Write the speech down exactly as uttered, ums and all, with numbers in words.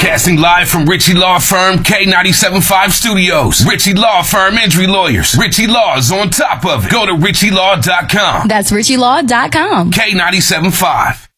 Broadcasting live from Ritchie Law Firm K ninety-seven point five Studios. Ritchie Law Firm Injury Lawyers. Ritchie Law's on top of it. Go to ritchie law dot com. That's ritchie law dot com. K ninety-seven point five.